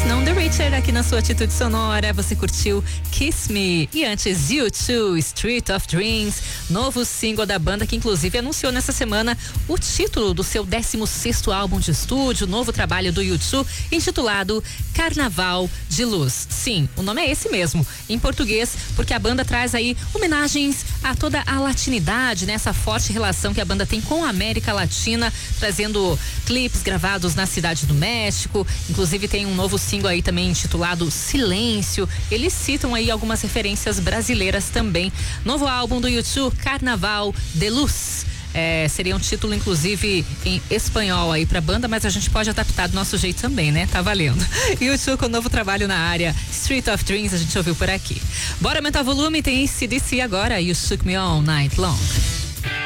Não The Richer aqui na sua atitude sonora. Você curtiu Kiss Me e antes U2, Street of Dreams, novo single da banda que inclusive anunciou nessa semana o título do seu 16º álbum de estúdio, novo trabalho do U2 intitulado Carnaval de Luz. Sim, o nome é esse mesmo, em português, porque a banda traz aí homenagens a toda a latinidade, né? Essa forte relação que a banda tem com a América Latina, trazendo clipes gravados na Cidade do México, inclusive tem um novo single aí também intitulado Silêncio. Eles citam aí algumas referências brasileiras também. Novo álbum do U2, Carnaval de Luz. Seria um título, inclusive, em espanhol aí pra banda, mas a gente pode adaptar do nosso jeito também, né? Tá valendo. E o com novo trabalho na área, Street of Dreams, a gente ouviu por aqui. Bora aumentar o volume, tem AC/DC agora, You Shook Me All Night Long.